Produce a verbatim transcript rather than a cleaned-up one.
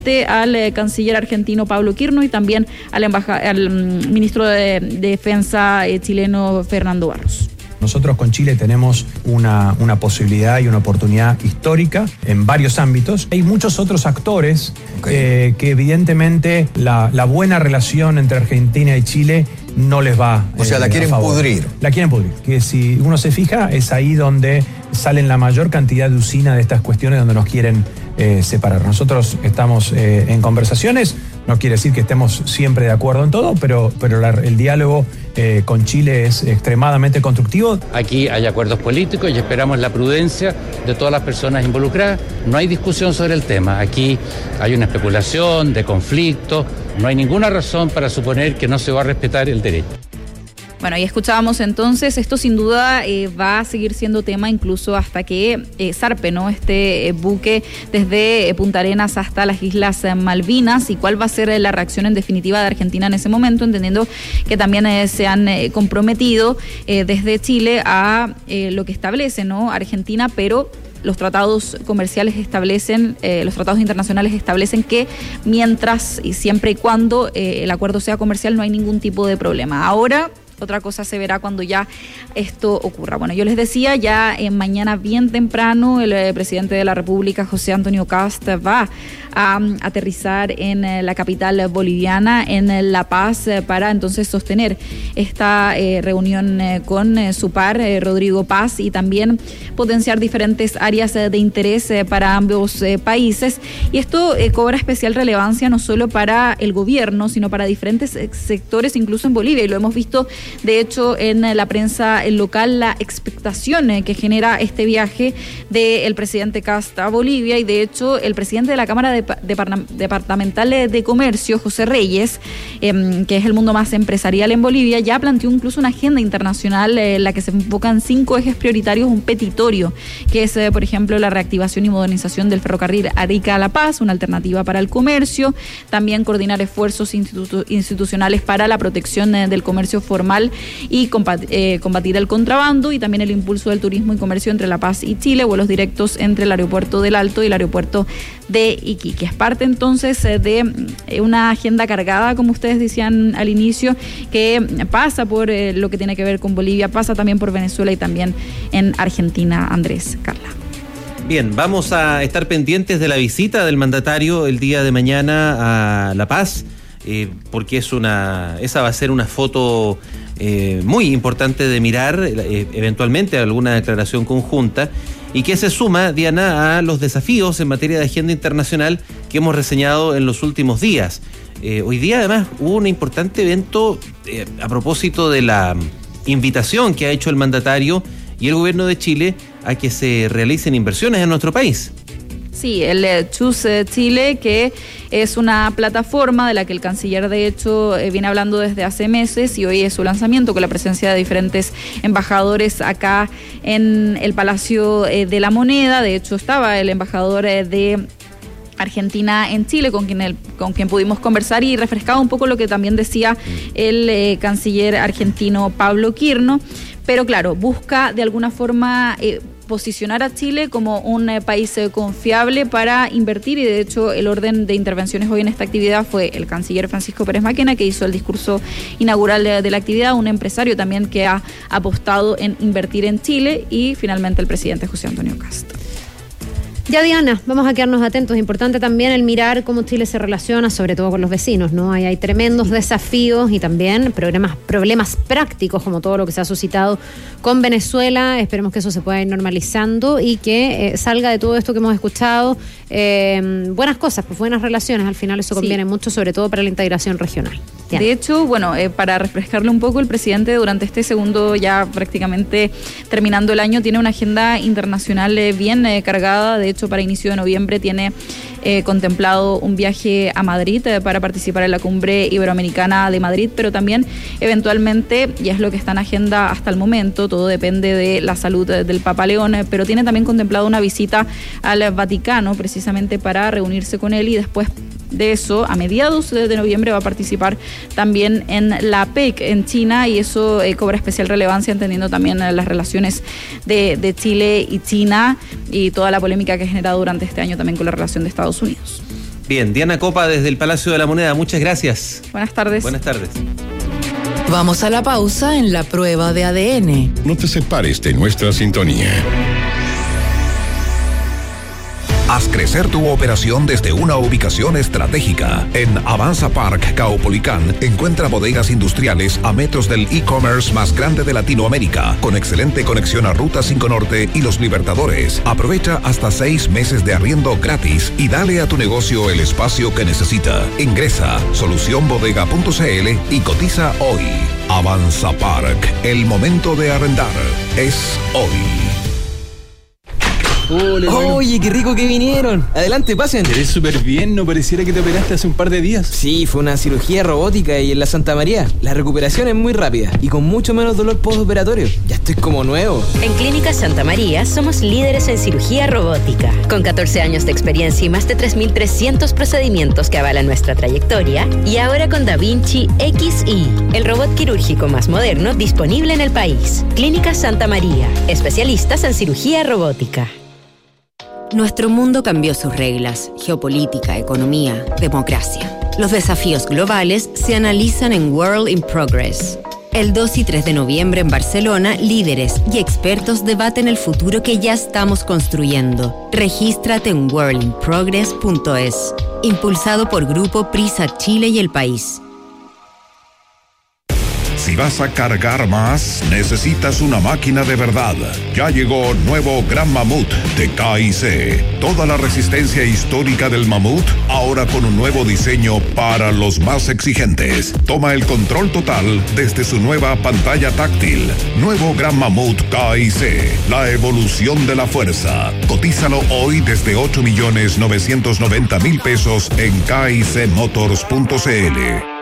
al eh, canciller argentino Pablo Quirno y también al, embaja al um, ministro de, de Defensa eh, chileno Fernando Barros. Nosotros con Chile tenemos una, una posibilidad y una oportunidad histórica en varios ámbitos. Hay muchos otros actores okay. eh, que evidentemente la, la buena relación entre Argentina y Chile no les va. O sea, eh, la quieren pudrir. La quieren pudrir. Que si uno se fija, es ahí donde salen la mayor cantidad de usinas de estas cuestiones donde nos quieren eh, separar. Nosotros estamos eh, en conversaciones, no quiere decir que estemos siempre de acuerdo en todo, pero, pero la, el diálogo eh, con Chile es extremadamente constructivo. Aquí hay acuerdos políticos y esperamos la prudencia de todas las personas involucradas. No hay discusión sobre el tema. Aquí hay una especulación de conflicto. No hay ninguna razón para suponer que no se va a respetar el derecho. Bueno, y escuchábamos entonces, esto sin duda eh, va a seguir siendo tema incluso hasta que eh, zarpe, ¿no? Este eh, buque desde eh, Punta Arenas hasta las Islas eh, Malvinas, y cuál va a ser eh, la reacción en definitiva de Argentina en ese momento, entendiendo que también eh, se han eh, comprometido eh, desde Chile a eh, lo que establece, ¿no? Argentina, pero los tratados comerciales establecen, eh, los tratados internacionales establecen que mientras y siempre y cuando eh, el acuerdo sea comercial no hay ningún tipo de problema. Ahora, otra cosa se verá cuando ya esto ocurra. Bueno, yo les decía, ya eh, mañana bien temprano el eh, presidente de la República, José Antonio Kast, va a um, aterrizar en eh, la capital boliviana, en eh, La Paz, eh, para entonces sostener esta eh, reunión eh, con eh, su par, eh, Rodrigo Paz, y también potenciar diferentes áreas eh, de interés eh, para ambos eh, países. Y esto eh, cobra especial relevancia no solo para el gobierno, sino para diferentes eh, sectores, incluso en Bolivia, y lo hemos visto de hecho en la prensa local, la expectación que genera este viaje del presidente Kast a Bolivia. Y de hecho el presidente de la Cámara de, de, Departamental de Comercio, José Reyes, eh, que es el mundo más empresarial en Bolivia, ya planteó incluso una agenda internacional eh, en la que se enfocan cinco ejes prioritarios, un petitorio, que es eh, por ejemplo la reactivación y modernización del ferrocarril Arica a La Paz, una alternativa para el comercio, también coordinar esfuerzos institu institucionales para la protección eh, del comercio formal y combatir, eh, combatir el contrabando, y también el impulso del turismo y comercio entre La Paz y Chile, vuelos directos entre el aeropuerto del Alto y el aeropuerto de Iquique. Es parte entonces eh, de eh, una agenda cargada, como ustedes decían al inicio, que pasa por eh, lo que tiene que ver con Bolivia, pasa también por Venezuela y también en Argentina. Andrés, Carla. Bien, vamos a estar pendientes de la visita del mandatario el día de mañana a La Paz, eh, porque es una, esa va a ser una foto Eh, muy importante de mirar, eh, eventualmente alguna declaración conjunta, y que se suma, Diana, a los desafíos en materia de agenda internacional que hemos reseñado en los últimos días. Eh, hoy día además hubo un importante evento eh, a propósito de la invitación que ha hecho el mandatario y el gobierno de Chile a que se realicen inversiones en nuestro país. Sí, el eh, Choose Chile, que es una plataforma de la que el canciller de hecho eh, viene hablando desde hace meses, y hoy es su lanzamiento con la presencia de diferentes embajadores acá en el Palacio eh, de la Moneda. De hecho estaba el embajador eh, de Argentina en Chile, con quien, el, con quien pudimos conversar, y refrescaba un poco lo que también decía el eh, canciller argentino Pablo Quirno, pero claro, busca de alguna forma Eh, posicionar a Chile como un eh, país eh, confiable para invertir, y de hecho el orden de intervenciones hoy en esta actividad fue el canciller Francisco Pérez Maquena, que hizo el discurso inaugural de, de la actividad, un empresario también que ha apostado en invertir en Chile, y finalmente el presidente José Antonio Kast. Ya, Diana, vamos a quedarnos atentos. Importante también el mirar cómo Chile se relaciona, sobre todo con los vecinos, ¿no? Ahí hay tremendos desafíos y también problemas, problemas prácticos, como todo lo que se ha suscitado con Venezuela. Esperemos que eso se pueda ir normalizando y que eh, salga de todo esto que hemos escuchado eh, buenas cosas, pues buenas relaciones. Al final eso conviene sí. mucho, sobre todo para la integración regional. Diana. De hecho, bueno, eh, para refrescarle un poco, el presidente durante este segundo, ya prácticamente terminando el año, tiene una agenda internacional eh, bien eh, cargada. De hecho, para inicio de noviembre tiene eh, contemplado un viaje a Madrid eh, para participar en la cumbre iberoamericana de Madrid, pero también eventualmente, y es lo que está en agenda hasta el momento, todo depende de la salud eh, del Papa León, eh, pero tiene también contemplado una visita al Vaticano precisamente para reunirse con él, y después de eso, a mediados de noviembre, va a participar también en la A P E C en China, y eso eh, cobra especial relevancia entendiendo también eh, las relaciones de, de Chile y China y toda la polémica que ha generado durante este año también con la relación de Estados Unidos. Bien, Diana Copa desde el Palacio de la Moneda, muchas gracias. Buenas tardes. Buenas tardes. Vamos a la pausa en la prueba de A D N. No te separes de nuestra sintonía. Haz crecer tu operación desde una ubicación estratégica. En Avanza Park Caupolicán encuentra bodegas industriales a metros del e-commerce más grande de Latinoamérica, con excelente conexión a Ruta cinco Norte y Los Libertadores. Aprovecha hasta seis meses de arriendo gratis y dale a tu negocio el espacio que necesita. Ingresa solución bodega punto c l y cotiza hoy. Avanza Park, el momento de arrendar es hoy. Hola, Oye, qué rico que vinieron. Adelante, pasen. Te ves súper bien, no pareciera que te operaste hace un par de días. Sí, fue una cirugía robótica y en la Santa María. La recuperación es muy rápida y con mucho menos dolor postoperatorio. Ya estoy como nuevo. En Clínica Santa María somos líderes en cirugía robótica. Con catorce años de experiencia y más de tres mil trescientos procedimientos que avalan nuestra trayectoria. Y ahora con Da Vinci X I, el robot quirúrgico más moderno disponible en el país. Clínica Santa María, especialistas en cirugía robótica. Nuestro mundo cambió sus reglas, geopolítica, economía, democracia. Los desafíos globales se analizan en World in Progress. El dos y tres de noviembre en Barcelona, líderes y expertos debaten el futuro que ya estamos construyendo. Regístrate en world in progress punto es. Impulsado por Grupo Prisa Chile y El País. Si vas a cargar más, necesitas una máquina de verdad. Ya llegó nuevo Gran Mamut de K y C. Toda la resistencia histórica del Mamut, ahora con un nuevo diseño para los más exigentes. Toma el control total desde su nueva pantalla táctil. Nuevo Gran Mamut K y C. La evolución de la fuerza. Cotízalo hoy desde ocho millones novecientos noventa mil pesos en K y C motors punto c l.